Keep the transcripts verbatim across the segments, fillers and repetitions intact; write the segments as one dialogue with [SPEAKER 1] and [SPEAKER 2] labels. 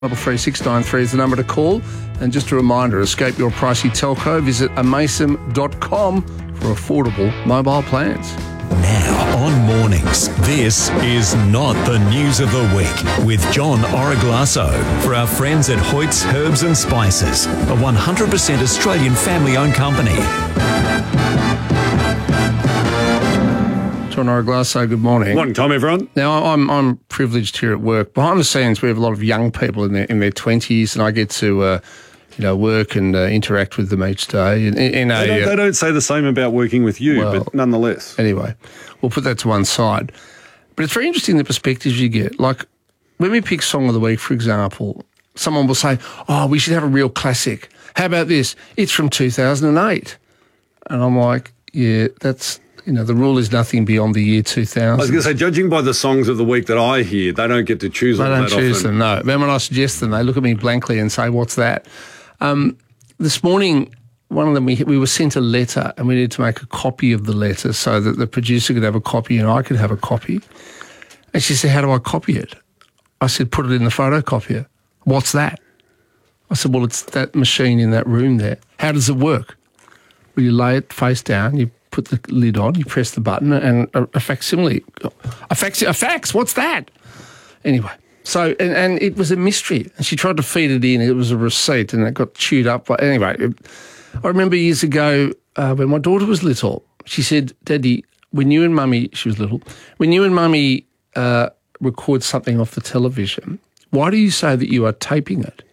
[SPEAKER 1] Double three six nine three is the number to call. And just a reminder, escape your pricey telco. Visit amasem dot com for affordable mobile plans.
[SPEAKER 2] Now on Mornings, this is Not the News of the Week with John Origlasso for our friends at Hoyt's Herbs and Spices, a one hundred percent Australian family-owned company.
[SPEAKER 1] John Origlasso, good morning.
[SPEAKER 3] Morning, Tom, everyone.
[SPEAKER 1] Now, I'm I'm privileged here at work. Behind the scenes, we have a lot of young people in their in their twenties, and I get to uh, you know work and uh, interact with them each day. In, in a,
[SPEAKER 3] They don't, they don't say the same about working with you,
[SPEAKER 1] well,
[SPEAKER 3] but nonetheless.
[SPEAKER 1] Anyway, we'll put that to one side. But it's very interesting the perspectives you get. Like, when we pick Song of the Week, for example, someone will say, oh, we should have a real classic. How about this? It's from two thousand eight. And I'm like, yeah, that's... You know, the rule is nothing beyond the year two thousand.
[SPEAKER 3] I was going to say, judging by the songs of the week that I hear, they don't get to choose
[SPEAKER 1] they
[SPEAKER 3] all
[SPEAKER 1] don't
[SPEAKER 3] that
[SPEAKER 1] choose
[SPEAKER 3] often.
[SPEAKER 1] them, no. Then when I suggest them, they look at me blankly and say, what's that? Um, this morning, one of them, we, we were sent a letter and we needed to make a copy of the letter so that the producer could have a copy and I could have a copy. And she said, how do I copy it? I said, put it in the photocopier. What's that? I said, well, it's that machine in that room there. How does it work? Well, you lay it face down, you put the lid on, you press the button, and a, a facsimile. A fax, a fax, what's that? Anyway, so, and, and it was a mystery. And she tried to feed it in. It was a receipt, and it got chewed up. But anyway, it, I remember years ago uh, when my daughter was little, she said, Daddy, when you and Mummy, she was little, when you and Mummy uh, record something off the television, why do you say that you are taping it?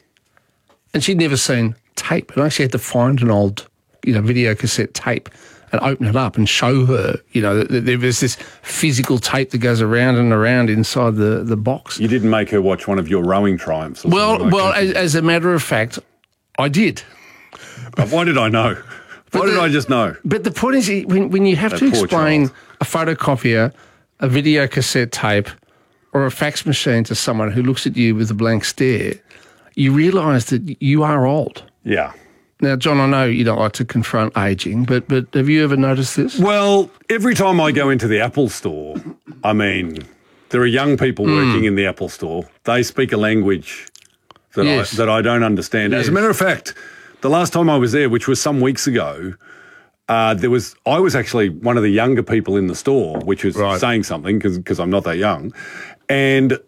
[SPEAKER 1] And she'd never seen tape. And I actually had to find an old, you know, video cassette tape and open it up and show her, you know, that there was this physical tape that goes around and around inside the, the box.
[SPEAKER 3] You didn't make her watch one of your rowing triumphs. Or
[SPEAKER 1] well,
[SPEAKER 3] like
[SPEAKER 1] well,
[SPEAKER 3] that.
[SPEAKER 1] as, as a matter of fact, I did.
[SPEAKER 3] But why did I know? Why
[SPEAKER 1] But
[SPEAKER 3] did
[SPEAKER 1] the-
[SPEAKER 3] I just know?
[SPEAKER 1] But the point is, when, when you have
[SPEAKER 3] That
[SPEAKER 1] to
[SPEAKER 3] poor
[SPEAKER 1] explain
[SPEAKER 3] child.
[SPEAKER 1] a photocopier, a video cassette tape, or a fax machine to someone who looks at you with a blank stare, you realise that you are old.
[SPEAKER 3] Yeah.
[SPEAKER 1] Now, John, I know you don't like to confront ageing, but but have you ever noticed this?
[SPEAKER 3] Well, every time I go into the Apple store, I mean, there are young people
[SPEAKER 1] Hmm.
[SPEAKER 3] working in the Apple store. They speak a language that,
[SPEAKER 1] Yes.
[SPEAKER 3] I, that I don't understand. As
[SPEAKER 1] Yes.
[SPEAKER 3] a matter of fact, the last time I was there, which was some weeks ago, uh, there was I was actually one of the younger people in the store, which was
[SPEAKER 1] Right.
[SPEAKER 3] saying something because I'm not that young. And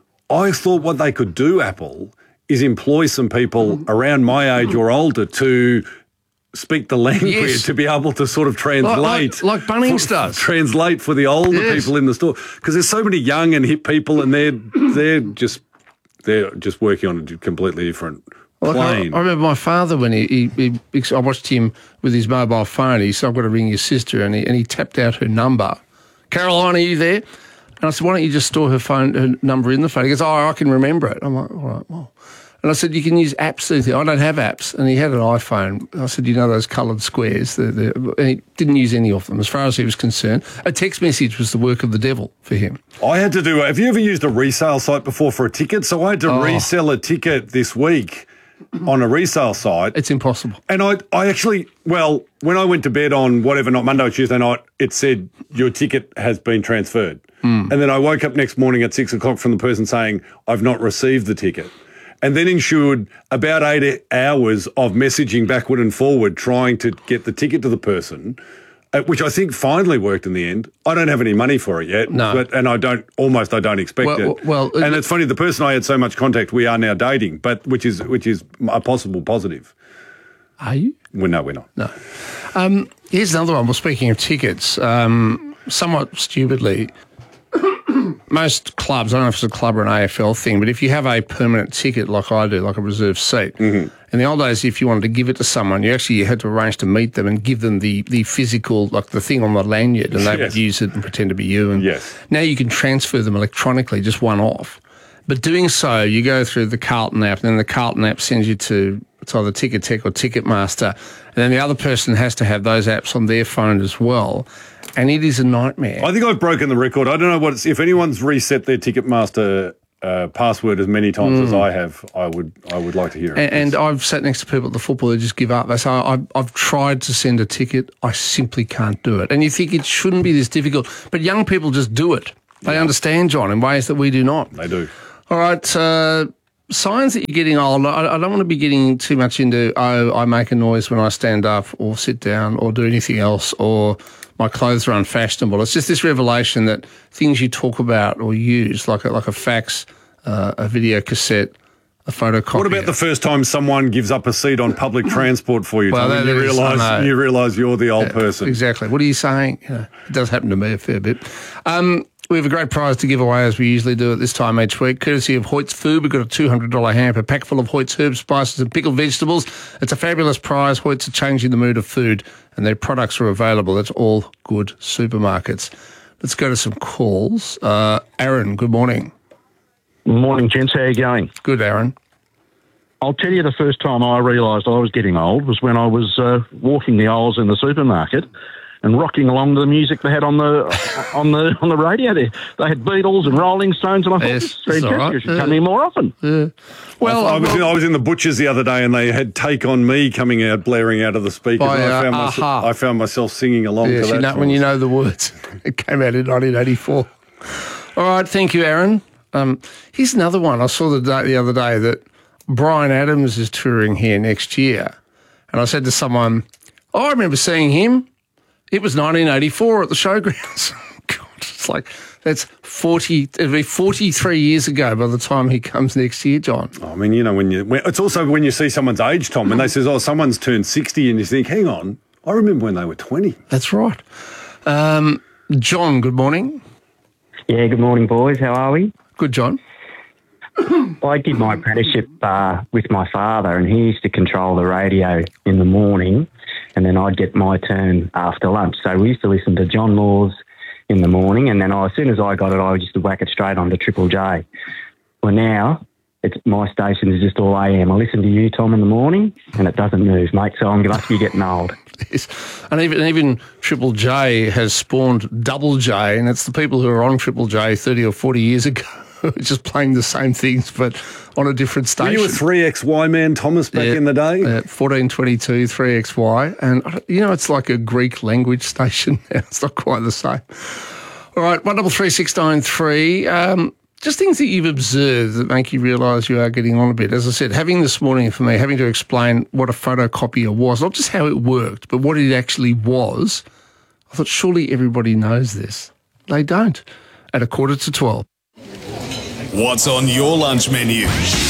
[SPEAKER 3] I thought what they could do, Apple, is employ some people around my age or older to speak the language,
[SPEAKER 1] Yes.
[SPEAKER 3] to be able to sort of translate.
[SPEAKER 1] Like, like, like Bunnings
[SPEAKER 3] for-
[SPEAKER 1] does.
[SPEAKER 3] Translate for the older
[SPEAKER 1] Yes.
[SPEAKER 3] people in the store. Because there's so many young and hip people and they're, they're just they're just working on a completely different
[SPEAKER 1] Like, I,
[SPEAKER 3] plane.
[SPEAKER 1] I remember my father when he, he, he, I watched him with his mobile phone. He said, I've got to ring your sister, and he, and he tapped out her number. Caroline, are you there? And I said, why don't you just store her phone, her number in the phone? He goes, oh, I can remember it. I'm like, all right, well. And I said, you can use apps. And he said, I don't have apps. And he had an iPhone. I said, you know those coloured squares? The, the, and he didn't use any of them as far as he was concerned. A text message was the work of the devil for him.
[SPEAKER 3] I had to do. Have you ever used a resale site before for a ticket? So I had to
[SPEAKER 1] Oh.
[SPEAKER 3] resell a ticket this week on a resale site.
[SPEAKER 1] It's impossible.
[SPEAKER 3] And I, I actually, well, when I went to bed on whatever night, Monday or Tuesday night, it said your ticket has been transferred.
[SPEAKER 1] Mm.
[SPEAKER 3] And then I woke up next morning at six o'clock from the person saying, I've not received the ticket. And then ensured about eight hours of messaging backward and forward trying to get the ticket to the person, uh, which I think finally worked in the end. I don't have any money for it yet.
[SPEAKER 1] No.
[SPEAKER 3] But, and I don't, almost I don't expect
[SPEAKER 1] Well,
[SPEAKER 3] it.
[SPEAKER 1] well,
[SPEAKER 3] and
[SPEAKER 1] uh,
[SPEAKER 3] it's funny, the person I had so much contact, we are now dating, but which is, which is a possible positive.
[SPEAKER 1] Are you?
[SPEAKER 3] Well, no, we're not.
[SPEAKER 1] No. Um, here's another one. Well, speaking of tickets, um, somewhat stupidly, most clubs, I don't know if it's a club or an A F L thing, but if you have a permanent ticket like I do, like a reserved seat,
[SPEAKER 3] Mm-hmm.
[SPEAKER 1] in the old days, if you wanted to give it to someone, you actually you had to arrange to meet them and give them the, the physical, like the thing on the lanyard, and they
[SPEAKER 3] Yes.
[SPEAKER 1] would use it and pretend to be you. And
[SPEAKER 3] Yes.
[SPEAKER 1] now you can transfer them electronically, just one off. But doing so, you go through the Carlton app, and then the Carlton app sends you to it's either Ticketek or Ticketmaster, and then the other person has to have those apps on their phone as well, and it is a nightmare.
[SPEAKER 3] I think I've broken the record. I don't know what it's, if anyone's reset their Ticketmaster uh, password as many times as I have, I would I would like to hear it.
[SPEAKER 1] And, and I've sat next to people at the football who just give up. They say, I've, I've tried to send a ticket, I simply can't do it. And you think it shouldn't be this difficult, but young people just do it. They understand, John, in ways that we do not.
[SPEAKER 3] They do.
[SPEAKER 1] All right, uh, signs that you're getting old. I, I don't want to be getting too much into, oh, I make a noise when I stand up or sit down or do anything else, or my clothes are unfashionable. It's just this revelation that things you talk about or use, like a, like a fax, uh, a video cassette, a photocopier.
[SPEAKER 3] What about the first time someone gives up a seat on public transport for you?
[SPEAKER 1] Well,
[SPEAKER 3] Tommy? You
[SPEAKER 1] is- I know.
[SPEAKER 3] realise you realise you're the old
[SPEAKER 1] Yeah,
[SPEAKER 3] person.
[SPEAKER 1] Exactly. What are you saying? Yeah, it does happen to me a fair bit. Um, we have a great prize to give away, as we usually do at this time each week, courtesy of Hoyt's Food. We've got a two hundred dollars hamper pack full of Hoyt's herbs, spices and pickled vegetables. It's a fabulous prize. Hoyt's are changing the mood of food, and their products are available at all good supermarkets. Let's go to some calls. Uh, Aaron, good morning.
[SPEAKER 4] Morning, gents. How are you going?
[SPEAKER 1] Good, Aaron.
[SPEAKER 4] I'll tell you the first time I realised I was getting old was when I was uh, walking the aisles in the supermarket and rocking along to the music they had on the on the on the radio there. They had Beatles and Rolling Stones, and I thought,
[SPEAKER 1] Yes,
[SPEAKER 4] this is
[SPEAKER 1] it's all
[SPEAKER 4] fantastic.
[SPEAKER 1] right.
[SPEAKER 4] You should
[SPEAKER 1] Yeah.
[SPEAKER 4] come here more often.
[SPEAKER 1] Yeah. Well,
[SPEAKER 3] I,
[SPEAKER 1] uh,
[SPEAKER 3] was in,
[SPEAKER 1] well,
[SPEAKER 3] I was in the butcher's the other day, and they had "Take on Me" coming out, blaring out of the speakers.
[SPEAKER 1] By,
[SPEAKER 3] and I
[SPEAKER 1] uh,
[SPEAKER 3] found,
[SPEAKER 1] Aha.
[SPEAKER 3] myself, I found myself singing along
[SPEAKER 1] yes,
[SPEAKER 3] to that.
[SPEAKER 1] you know, when
[SPEAKER 3] song.
[SPEAKER 1] you know the words. It came out in nineteen eighty-four. All right, thank you, Aaron. Um, here's another one. I saw the, day, the other day that Bryan Adams is touring here next year. And I said to someone, oh, I remember seeing him. It was nineteen eighty-four at the Showgrounds. God, it's like, that's forty, it'll be forty-three years ago by the time he comes next year, John.
[SPEAKER 3] I mean, you know, when you when, it's also when you see someone's age, Tom, and they says, "Oh, someone's turned sixty," and you think, "Hang on, I remember when they were twenty."
[SPEAKER 1] That's right. Um, John, good morning.
[SPEAKER 5] Yeah, good morning, boys. How are we?
[SPEAKER 1] Good, John.
[SPEAKER 5] I did my apprenticeship uh, with my father, and he used to control the radio in the morning, and then I'd get my turn after lunch. So we used to listen to John Laws in the morning, and then I, as soon as I got it, I used to whack it straight onto Triple J. Well, now it's my station is just all A M. I listen to you, Tom, in the morning, and it doesn't move, mate. So I'm must be getting old.
[SPEAKER 1] Yes. And even even Triple J has spawned Double J, and it's the people who are on Triple J thirty or forty years ago who are just playing the same things but on a different
[SPEAKER 3] Were
[SPEAKER 1] station.
[SPEAKER 3] you a three X Y man, Thomas, back
[SPEAKER 1] Yeah,
[SPEAKER 3] in the day?
[SPEAKER 1] Uh, fourteen twenty-two, three X Y. And, you know, it's like a Greek language station now. It's not quite the same. All right, one double three six nine three. Um, just things that you've observed that make you realise you are getting on a bit. As I said, having this morning for me, having to explain what a photocopier was, not just how it worked, but what it actually was, I thought surely everybody knows this. They don't. At a quarter to twelve.
[SPEAKER 2] What's on your lunch menu?